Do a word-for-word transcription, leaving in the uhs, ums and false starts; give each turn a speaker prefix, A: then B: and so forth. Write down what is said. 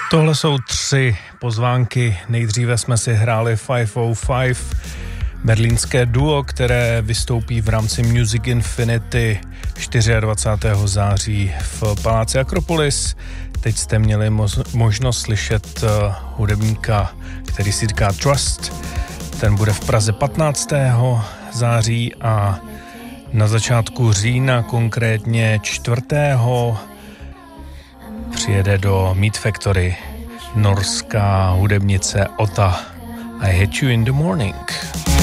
A: Tohle jsou tři pozvánky. Nejdříve jsme si hráli pět set pět, berlínské duo, které vystoupí v rámci Music Infinity dvacátého čtvrtého září v Paláci Akropolis. Teď jste měli moz- možnost slyšet uh, hudebníka, který si říká Trust. Ten bude v Praze patnáctého září a na začátku října, konkrétně čtvrtého přijede do Meat Factory norská hudebnice Ota. I Hit You in the Morning.